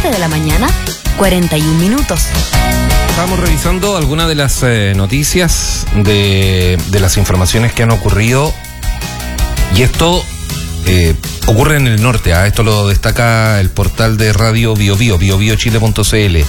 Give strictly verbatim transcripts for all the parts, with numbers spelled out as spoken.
siete de la mañana, cuarenta y un minutos. Estamos revisando algunas de las eh, noticias de, de las informaciones que han ocurrido. Y esto eh, ocurre en el norte. ¿eh? Esto lo destaca el portal de Radio Bio Bio, bio bio chile punto c l.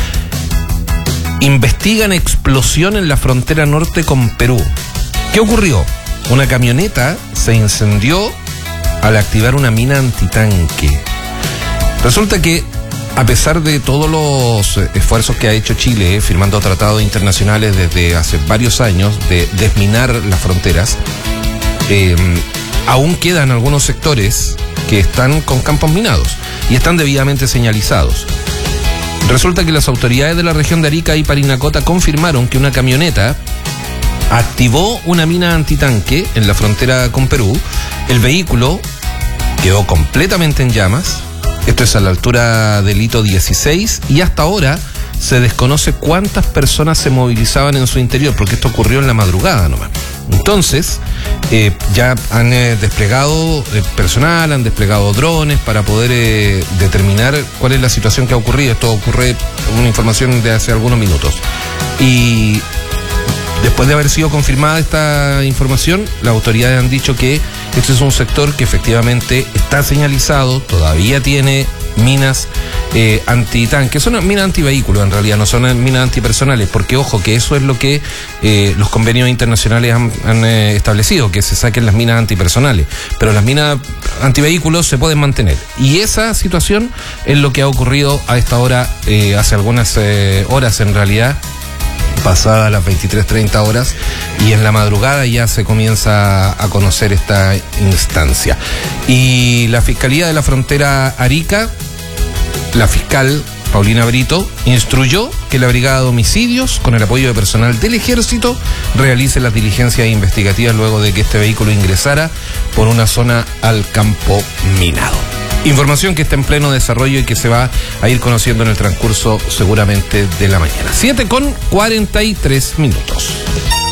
Investigan explosión en la frontera norte con Perú. ¿Qué ocurrió? Una camioneta se incendió al activar una mina antitanque. Resulta que, a pesar de todos los esfuerzos que ha hecho Chile, eh, firmando tratados internacionales desde hace varios años de desminar las fronteras, eh, aún quedan algunos sectores que están con campos minados y están debidamente señalizados. Resulta que las autoridades de la región de Arica y Parinacota confirmaron que una camioneta activó una mina antitanque en la frontera con Perú. El vehículo quedó completamente en llamas. Esto es a la altura del hito dieciséis y hasta ahora se desconoce cuántas personas se movilizaban en su interior, porque esto ocurrió en la madrugada nomás. Entonces, eh, ya han eh, desplegado eh, personal, han desplegado drones para poder eh, determinar cuál es la situación que ha ocurrido. Esto ocurre, una información de hace algunos minutos. Y después de haber sido confirmada esta información, las autoridades han dicho que este es un sector que efectivamente está señalizado, todavía tiene minas eh, antitanques, son minas antivehículos en realidad, no son minas antipersonales, porque ojo que eso es lo que eh, los convenios internacionales han, han eh, establecido, que se saquen las minas antipersonales, pero las minas antivehículos se pueden mantener, y esa situación es lo que ha ocurrido a esta hora, eh, hace algunas eh, horas en realidad, pasadas las veintitrés treinta horas, y en la madrugada ya se comienza a conocer esta instancia. Y la Fiscalía de la Frontera Arica, la fiscal Paulina Brito, instruyó que la Brigada de Homicidios, con el apoyo de personal del Ejército, realice las diligencias investigativas luego de que este vehículo ingresara por una zona al campo minado. Información que está en pleno desarrollo y que se va a ir conociendo en el transcurso seguramente de la mañana. siete con cuarenta y tres minutos.